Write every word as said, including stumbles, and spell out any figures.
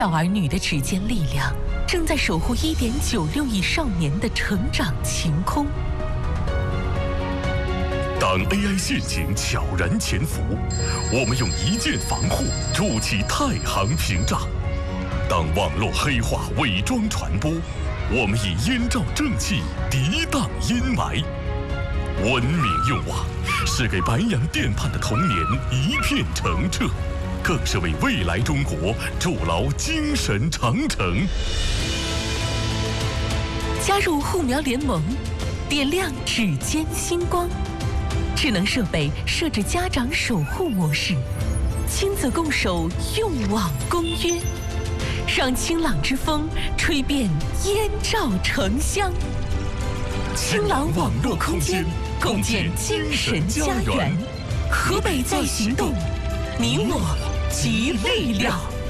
到儿女的指尖力量，正在守护一点九六亿少年的成长晴空。 当 A I 陷阱悄然潜伏，我们用一键防护筑起太行屏障；当网络黑话伪装传播，我们以燕赵正气涤荡阴霾。文明用网是给白洋淀畔的童年一片澄澈，更是为未来中国筑牢精神长城。 加入护苗联盟，点亮指尖星光。智能设备设置家长守护模式，亲子共守用网公约，让清朗之风吹遍燕赵城乡。清朗网络空间，共建精神家园。河北在行动，你我集力量。